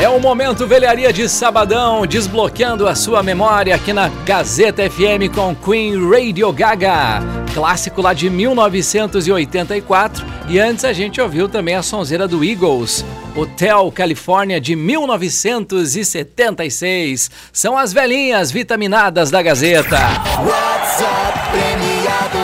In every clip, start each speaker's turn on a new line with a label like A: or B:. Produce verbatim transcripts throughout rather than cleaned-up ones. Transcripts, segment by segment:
A: É o Momento Velharia de Sabadão, desbloqueando a sua memória aqui na Gazeta F M com Queen Radio Gaga, clássico lá de mil novecentos e oitenta e quatro, e antes a gente ouviu também a sonzeira do Eagles, Hotel California de mil novecentos e setenta e seis. São as velhinhas vitaminadas da Gazeta. WhatsApp premiado.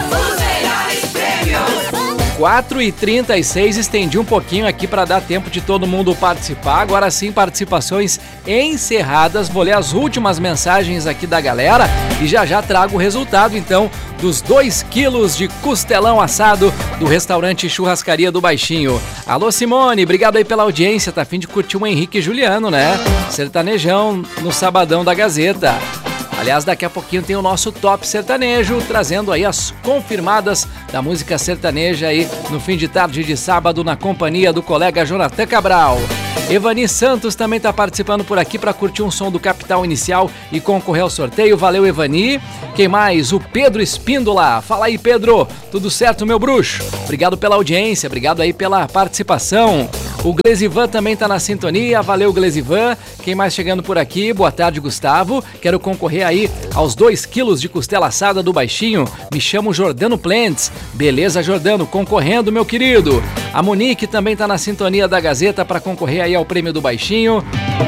A: quatro e trinta e seis, estendi um pouquinho aqui para dar tempo de todo mundo participar. Agora sim, participações encerradas. Vou ler as últimas mensagens aqui da galera e já já trago o resultado, então, dos dois quilos de costelão assado do restaurante Churrascaria do Baixinho. Alô, Simone, obrigado aí pela audiência. Tá a fim de curtir um Henrique e Juliano, né? Sertanejão no Sabadão da Gazeta. Aliás, daqui a pouquinho tem o nosso Top Sertanejo, trazendo aí as confirmadas da música sertaneja aí no fim de tarde de sábado, na companhia do colega Jonathan Cabral. Evani Santos também está participando por aqui para curtir um som do Capital Inicial e concorrer ao sorteio. Valeu, Evani. Quem mais? O Pedro Espíndola. Fala aí, Pedro. Tudo certo, meu bruxo? Obrigado pela audiência, obrigado aí pela participação. O Glesivan também está na sintonia. Valeu, Glesivan. Quem mais chegando por aqui? Boa tarde, Gustavo. Quero concorrer aí aos dois quilos de costela assada do Baixinho. Me chamo Jordano Plentes. Beleza, Jordano, concorrendo, meu querido. A Monique também está na sintonia da Gazeta para concorrer aí ao prêmio do Baixinho.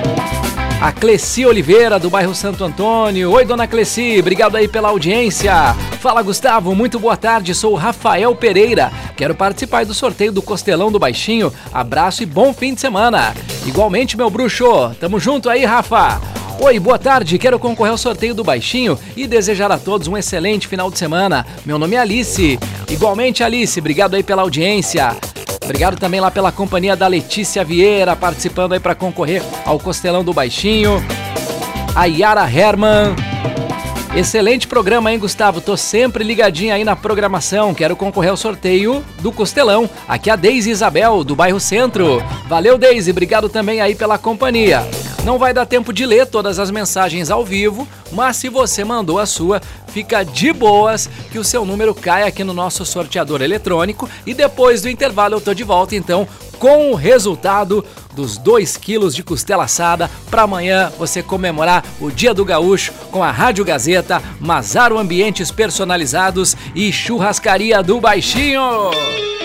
A: A Cleci Oliveira, do bairro Santo Antônio. Oi, dona Cleci, obrigado aí pela audiência. Fala, Gustavo, muito boa tarde, sou o Rafael Pereira. Quero participar do sorteio do Costelão do Baixinho. Abraço e bom fim de semana. Igualmente, meu bruxo, tamo junto aí, Rafa. Oi, boa tarde, quero concorrer ao sorteio do Baixinho e desejar a todos um excelente final de semana. Meu nome é Alice. Igualmente, Alice, obrigado aí pela audiência. Obrigado também lá pela companhia da Letícia Vieira, participando aí para concorrer ao Costelão do Baixinho. A Yara Herman. Excelente programa, hein, Gustavo? Tô sempre ligadinho aí na programação. Quero concorrer ao sorteio do Costelão. Aqui é a Deise Isabel, do bairro Centro. Valeu, Deise. Obrigado também aí pela companhia. Não vai dar tempo de ler todas as mensagens ao vivo, mas se você mandou a sua, fica de boas que o seu número cai aqui no nosso sorteador eletrônico e depois do intervalo eu tô de volta, então, com o resultado dos dois quilos de costela assada para amanhã você comemorar o Dia do Gaúcho com a Rádio Gazeta, Mazaro Ambientes Personalizados e Churrascaria do Baixinho.